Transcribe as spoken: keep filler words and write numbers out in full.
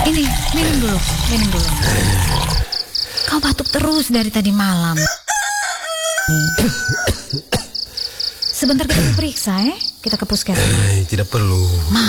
Ini, minum dulu, minum dulu. Kau batuk terus dari tadi malam. Sebentar kita periksa ya, kita ke puskesmas. Eh, tidak perlu.